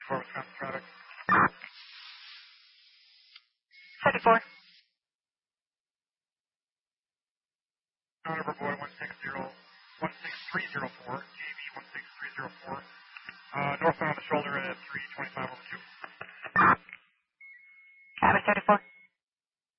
for Wisconsin traffic. 74. November boy 16304, JV 16304. Northbound on the shoulder at 325 over 2. Cabin 34.